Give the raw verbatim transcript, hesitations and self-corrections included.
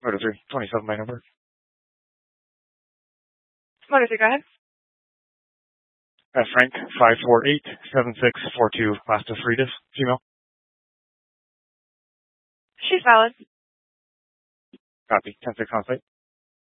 Motor three, twenty-seven by number. Motor three, go ahead. Uh, Frank, five four eight seven six four two, last of Freitas, female. She's valid. Copy, ten six on site.